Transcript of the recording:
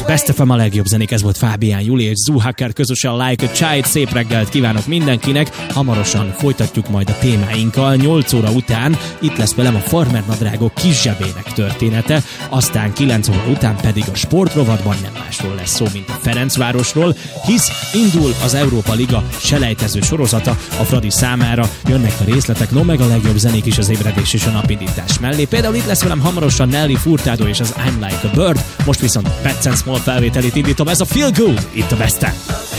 Best FM a legjobb zenék, ez volt Fábián Juli és Zoo Hacker közösen Like a Child. Szép reggelt kívánok mindenkinek. Hamarosan folytatjuk majd a témáinkkal. 8 óra után itt lesz velem a farmernadrágok kis zsebének története, aztán 9 óra után pedig a sportrovatban nem másról lesz szó, mint a Ferencvárosról, hisz indul az Európa Liga selejtező sorozata a Fradi számára. Jönnek a részletek, no meg a legjobb zenék is az ébredés és a napindítás mellé. Például itt lesz velem hamarosan Nelly Furtado és az I'm Like a Bird. Most viszont Pets and Small felvételét indítom, ez a Feel Good, itt a Best FM.